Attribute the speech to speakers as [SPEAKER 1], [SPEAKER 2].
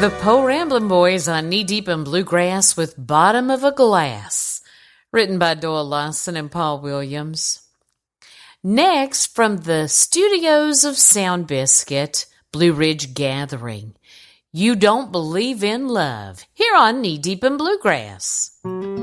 [SPEAKER 1] The Po Ramblin' Boys on Knee Deep in Bluegrass with Bottom of a Glass, written by Doyle Lawson and Paul Williams. Next, from the studios of Sound Biscuit, Blue Ridge Gathering, You Don't Believe in Love, here on Knee Deep in Bluegrass.